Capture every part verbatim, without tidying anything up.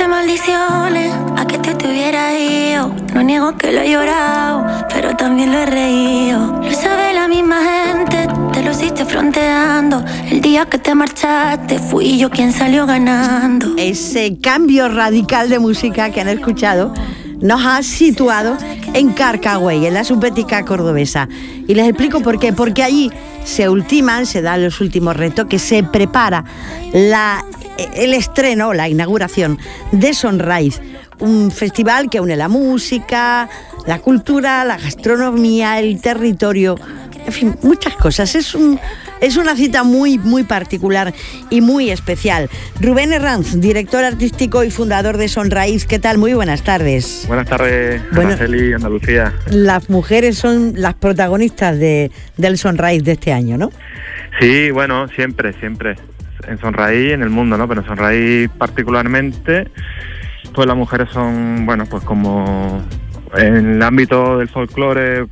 maldiciones a que te tuviera ido. No niego que lo he llorado, pero también lo he reído. Lo sabe la misma gente, te lo hiciste fronteando. El día que te marchaste fui yo quien salió ganando. Ese cambio radical de música que han escuchado nos ha situado en Carcagüey, en la Subbética cordobesa. Y les explico por qué. Porque allí se ultiman, se dan los últimos retoques, se prepara la, el estreno, la inauguración de Sonrise, un festival que une la música, la cultura, la gastronomía, el territorio, en fin, muchas cosas. Es un... Es una cita muy, muy particular y muy especial. Rubén Herranz, director artístico y fundador de Sonrise, ¿qué tal? Muy buenas tardes. Buenas tardes, bueno, Araceli, Andalucía. Las mujeres son las protagonistas de, del Sonrise de este año, ¿no? Sí, bueno, siempre, siempre. En Sonrise y en el mundo, ¿no? Pero en Sonrise particularmente, pues las mujeres son, bueno, pues como en el ámbito del folclore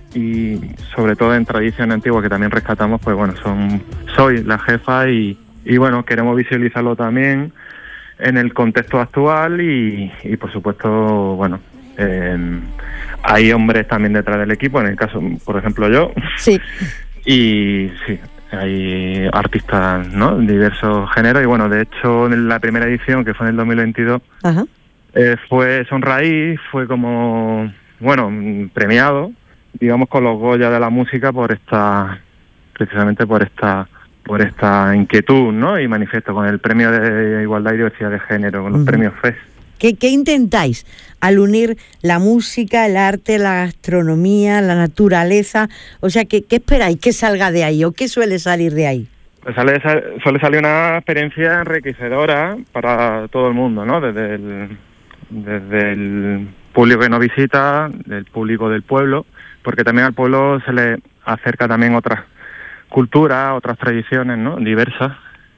y sobre todo en tradición antigua que también rescatamos, pues bueno, son soy la jefa y, y bueno, queremos visibilizarlo también en el contexto actual y, y por supuesto, bueno, eh, hay hombres también detrás del equipo, en el caso, por ejemplo, yo. Sí. Y sí, hay artistas, ¿no?, de diversos géneros y bueno, de hecho, en la primera edición, que fue en el dos mil veintidós, Ajá. Eh, fue Sonrise, fue como, bueno, premiado, digamos, con los Goya de la música por esta, precisamente por esta por esta inquietud, ¿no? Y manifiesto con el premio de Igualdad y Diversidad de Género, con los uh-huh. premios F E S. ¿Qué, ¿Qué intentáis al unir la música, el arte, la gastronomía, la naturaleza? O sea, ¿qué, qué esperáis que salga de ahí o qué suele salir de ahí? Pues sale, suele salir una experiencia enriquecedora para todo el mundo, ¿no? Desde el, desde el público que nos visita, del público del pueblo, porque también al pueblo se le acerca también otras culturas, otras tradiciones, ¿no?, diversas.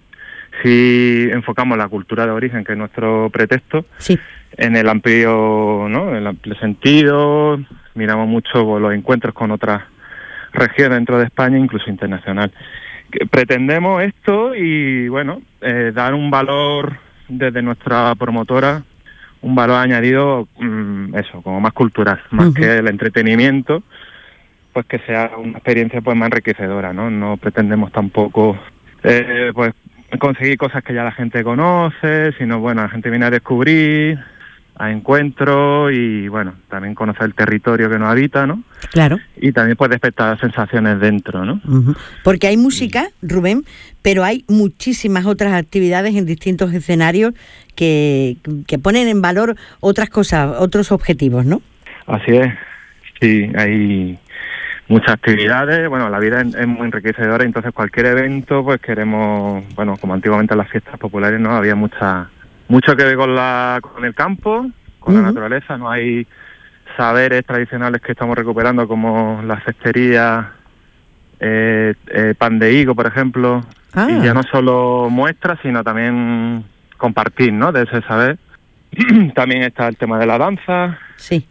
Si enfocamos la cultura de origen, que es nuestro pretexto, sí, en el amplio, ¿no?, el amplio sentido, miramos mucho los encuentros con otras regiones dentro de España, incluso internacional. Que pretendemos esto y, bueno, eh, dar un valor desde nuestra promotora, un valor añadido, mmm, eso, como más cultural, más uh-huh. que el entretenimiento, pues que sea una experiencia pues más enriquecedora, ¿no? No pretendemos tampoco eh, pues conseguir cosas que ya la gente conoce, sino, bueno, la gente viene a descubrir, a encuentros y, bueno, también conocer el territorio que nos habita, ¿no? Claro. Y también pues despertar sensaciones dentro, ¿no? Uh-huh. Porque hay música, Rubén, pero hay muchísimas otras actividades en distintos escenarios que, que ponen en valor otras cosas, otros objetivos, ¿no? Así es, sí, hay muchas actividades, bueno, la vida es, es muy enriquecedora, entonces cualquier evento, pues queremos, bueno, como antiguamente en las fiestas populares, ¿no?, había mucha mucho que ver con la con el campo, con uh-huh. la naturaleza, no hay saberes tradicionales que estamos recuperando como la cestería, eh, eh, pan de higo, por ejemplo, ah. y ya no solo muestras, sino también compartir, ¿no?, de ese saber. También está el tema de la danza. Sí.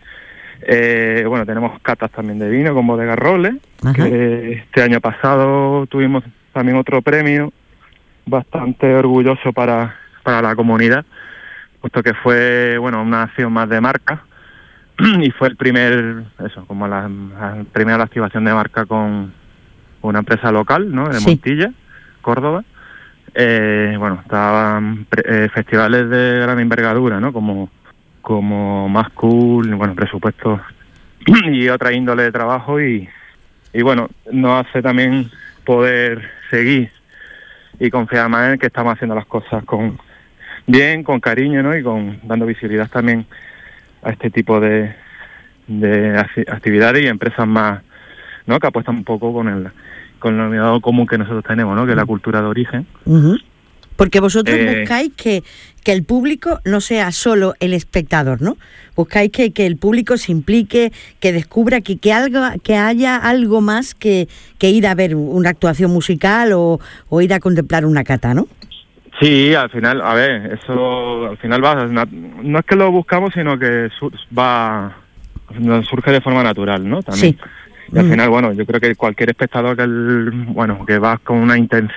Eh, bueno, tenemos catas también de vino con Bodega Roble, que este año pasado tuvimos también otro premio bastante orgulloso para, para la comunidad, puesto que fue, bueno, una acción más de marca y fue el primer, eso, como la, la primera activación de marca con una empresa local, ¿no?, de sí. Montilla, Córdoba. Eh, bueno, estaban eh, festivales de gran envergadura, ¿no?, como como Más Cool, bueno, presupuestos y otra índole de trabajo y, y bueno, nos hace también poder seguir y confiar más en que estamos haciendo las cosas con bien, con cariño, ¿no?, y con dando visibilidad también a este tipo de, de actividades y empresas más, ¿no?, que apuestan un poco con el con el denominador común que nosotros tenemos, ¿no?, que es la cultura de origen. Uh-huh. Porque vosotros eh, buscáis que, que el público no sea solo el espectador, ¿no? Buscáis que, que el público se implique, que descubra que, que, algo, que haya algo más que, que ir a ver una actuación musical o, o ir a contemplar una cata, ¿no? Sí, al final, a ver, eso al final va, no es que lo buscamos, sino que sur, va, surge de forma natural, ¿no? También. Sí. Y al final, bueno, yo creo que cualquier espectador que, el, bueno, que va con una intención